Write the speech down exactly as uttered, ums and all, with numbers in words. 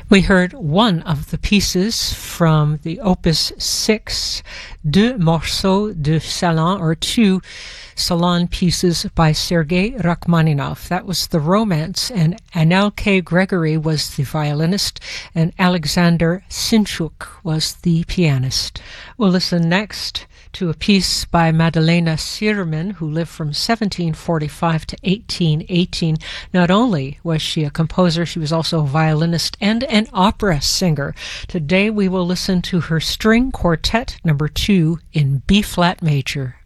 We heard one of the pieces from the Opus six, Deux Morceaux de Salon, or two salon pieces by Sergei Rachmaninoff. That was the Romance, and Anelke Gregory was the violinist, and Alexander Sinchuk was the pianist. We'll listen next to a piece by Madalena Sirman, who lived from seventeen forty-five to eighteen eighteen. Not only was she a composer, she was also a violinist and an opera singer. Today we will listen to her string quartet number two in B-flat major.